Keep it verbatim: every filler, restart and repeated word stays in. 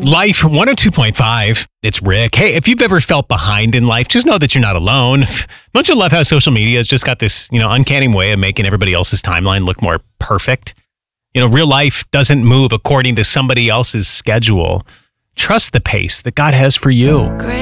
Life one oh two point five. It's Rick. Hey, if you've ever felt behind in life, just know that you're not alone. Don't you love how social media has just got this, you know, uncanny way of making everybody else's timeline look more perfect? You know, real life doesn't move according to somebody else's schedule. Trust the pace that God has for you.